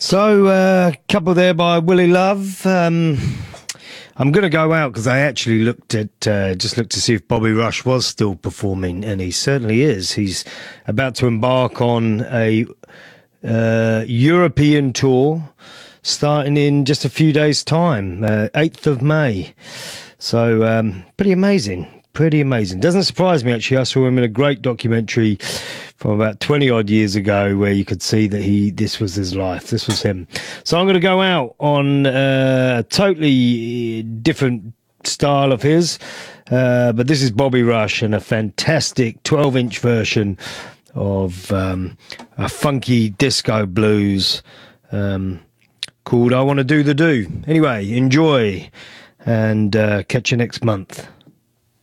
So, couple there by Willie Love. I'm going to go out because I actually looked to see if Bobby Rush was still performing, and he certainly is. He's about to embark on a European tour starting in just a few days' time, 8th of May. So, pretty amazing. Pretty amazing. Doesn't surprise me, actually. I saw him in a great documentary from about 20 odd years ago where you could see that this was his life. This was him. So I'm going to go out on a totally different style of his. But this is Bobby Rush and a fantastic 12-inch version of a funky disco blues called I Want to Do the Do. Anyway, enjoy and catch you next month.